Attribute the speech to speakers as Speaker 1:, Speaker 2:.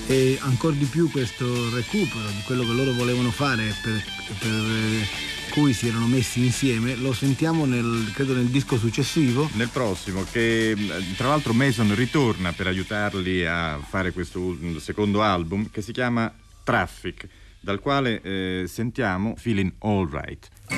Speaker 1: e ancora di più questo recupero di quello che loro volevano fare per cui si erano messi insieme, lo sentiamo credo nel disco successivo.
Speaker 2: Nel prossimo, che tra l'altro Mason ritorna per aiutarli a fare questo secondo album che si chiama Traffic, dal quale sentiamo Feeling Alright.